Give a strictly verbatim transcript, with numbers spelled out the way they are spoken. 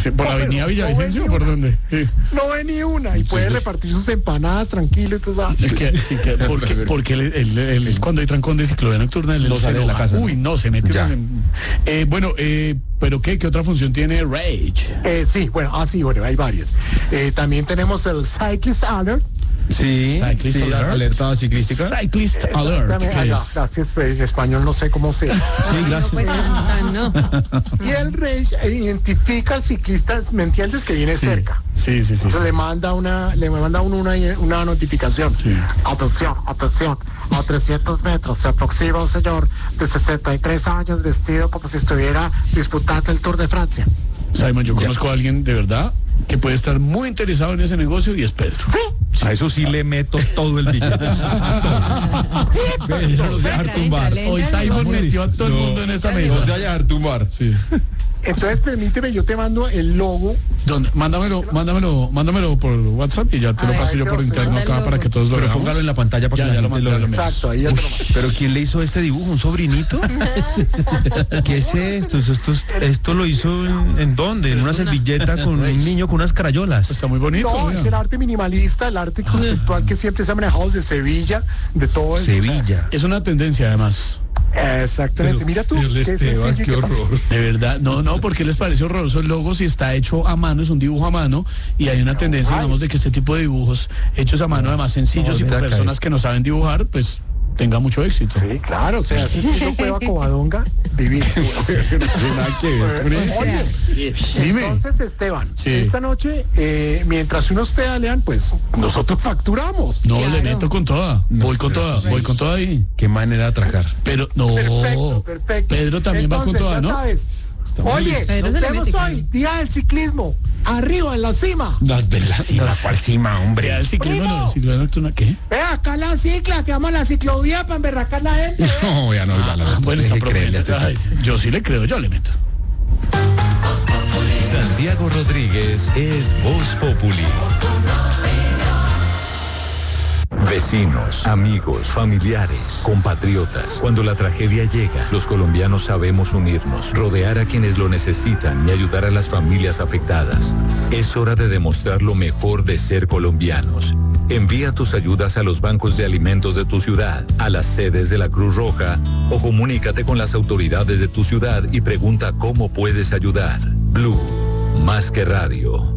Sí, ¿por la avenida pero Villavicencio no o por ve ni dónde? Sí. No ve ni una y Sí, puede sí. repartir sus empanadas tranquilo y todo eso. Es que, sí, que porque, porque él, él- él- él cuando hay trancón de ciclovía nocturna, él No se sale de la enoja. casa, ¿no? Uy, no, se mete. Ya. unos en- Eh, bueno, eh, ¿pero qué? ¿Qué otra función tiene Rage? Eh, sí, bueno, ah, sí, bueno, hay varias. Eh, también tenemos el Cyclist Alert. Sí, Cyclist sí, alert. alerta ciclística. Cyclist Alert. Exactamente. ¿Qué Ah, ya, es? gracias, pero en español no sé cómo se. Sí, No, gracias. pues tan, tan no. Y el Rage eh, identifica al ciclista, ¿me entiendes? Que viene Sí. cerca. Sí, sí, sí. Entonces le manda una, le manda uno una, una notificación. Sí. Atención, atención. A trescientos metros se aproxima un señor de sesenta y tres años vestido como si estuviera disputando el Tour de Francia. Simon, yo conozco a alguien de verdad que puede estar muy interesado en ese negocio y es Pedro. A eso sí le meto todo el billete. Pedro no se dejar tumbar. Entra, Hoy entra, Simon entra. metió a todo el No. mundo en esta No mesa. No se vaya a dejar tumbar. Sí. Entonces permíteme, yo te mando el logo. ¿Dónde? Mándamelo, mándamelo, mándamelo por WhatsApp y ya te lo Ay, paso ay, yo por Dios, interno manda el acá logo. para que todos lo Pero veamos. póngalo en la pantalla para Ya, que ya la lo gente mandé, lo ya lo vea. mandé. Exacto, ahí ya te lo mando. Pero ¿quién le hizo este dibujo? ¿Un sobrinito? ¿Qué es esto? ¿Esto, esto, esto lo hizo en, en dónde? ¿En una servilleta con un niño con unas carayolas? Está muy bonito. No, oiga. es el arte minimalista, el arte conceptual que siempre se ha manejado desde Sevilla, de todo eso. Sevilla. Es una tendencia además. Exactamente. Mira tú, Dios, qué Esteban, sencillo y qué qué fácil. horror. De verdad, no, no, porque les parece horroroso el logo si está hecho a mano, es un dibujo a mano y hay una tendencia, ay. digamos, de que este tipo de dibujos hechos a mano, además sencillos y volver por a caer. personas que no saben dibujar, pues tenga mucho éxito. Sí, claro, o sea, ese estilo Cueva Covadonga, divino. Nada que ver con eso. Oye, Dime. entonces Esteban, Sí. esta noche, eh, mientras unos pedalean, pues nosotros facturamos. No, Claro. le meto con toda, No, voy con pero toda, esto sí. voy con toda ahí. Qué manera de atracar. Pero no, Perfecto, perfecto. Pedro también Entonces, va con toda, ya ¿no? sabes. Oye, Pedro nos se le vemos mete, hoy, día del ciclismo, arriba en la cima. Las de la cima, ¿cuál cima, Ya, hombre? el ciclismo, Primo. no, el ciclismo nocturno, ¿qué? Ve acá la cicla, que vamos a la ciclovía para emberracar la gente. No, ya no, ya no. Ah, bueno, deje está creerle a este prometiendo. tipo. Ay, yo sí le creo, yo le meto. Santiago Rodríguez es Voz Populi. Vecinos, amigos, familiares, compatriotas. Cuando la tragedia llega, los colombianos sabemos unirnos, rodear a quienes lo necesitan y ayudar a las familias afectadas. Es hora de demostrar lo mejor de ser colombianos. Envía tus ayudas a los bancos de alimentos de tu ciudad, a las sedes de la Cruz Roja o comunícate con las autoridades de tu ciudad y pregunta cómo puedes ayudar. Blue, más que radio.